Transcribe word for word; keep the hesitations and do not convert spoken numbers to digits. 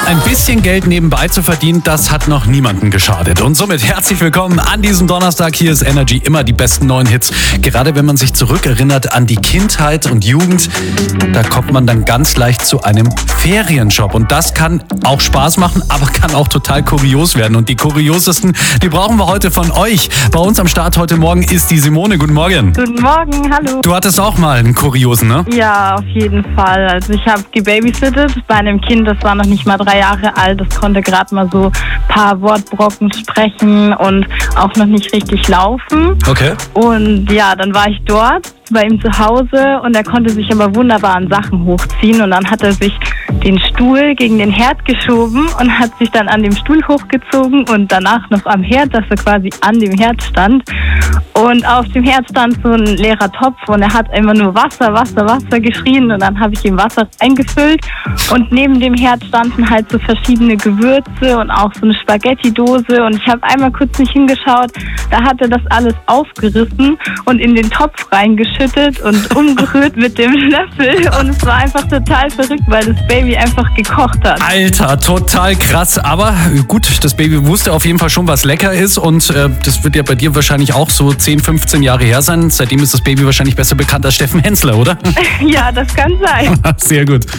Ein bisschen Geld nebenbei zu verdienen, das hat noch niemandem geschadet. Und somit herzlich willkommen an diesem Donnerstag. Hier ist Energy, immer die besten neuen Hits. Gerade wenn man sich zurückerinnert an die Kindheit und Jugend, da kommt man dann ganz leicht zu einem Ferienjob. Und das kann auch Spaß machen, aber kann auch total kurios werden. Und die kuriosesten, die brauchen wir heute von euch. Bei uns am Start heute Morgen ist die Simone. Guten Morgen. Guten Morgen, hallo. Du hattest auch mal einen kuriosen, ne? Ja, auf jeden Fall. Also ich habe gebabysittet bei einem Kind, das war noch nicht mal drei Jahre alt. Das konnte gerade mal so ein paar Wortbrocken sprechen und auch noch nicht richtig laufen. Okay. Und ja, dann war ich dort bei ihm zu Hause und er konnte sich aber wunderbar an Sachen hochziehen und dann hat er sich den Stuhl gegen den Herd geschoben und hat sich dann an dem Stuhl hochgezogen und danach noch am Herd, dass er quasi an dem Herd stand. Und auf dem Herd stand so ein leerer Topf und er hat immer nur Wasser, Wasser, Wasser geschrien und dann habe ich ihm Wasser eingefüllt und neben dem Herd standen halt so verschiedene Gewürze und auch so eine Spaghetti-Dose und ich habe einmal kurz nicht hingeschaut, da hat er das alles aufgerissen und in den Topf reingeschüttet und umgerührt mit dem Löffel und es war einfach total verrückt, weil das Baby einfach gekocht hat. Alter, total krass, aber gut, das Baby wusste auf jeden Fall schon, was lecker ist und äh, das wird ja bei dir wahrscheinlich auch so zehn, fünfzehn Jahre her sein. Seitdem ist das Baby wahrscheinlich besser bekannt als Steffen Hensler, oder? Ja, das kann sein. Sehr gut.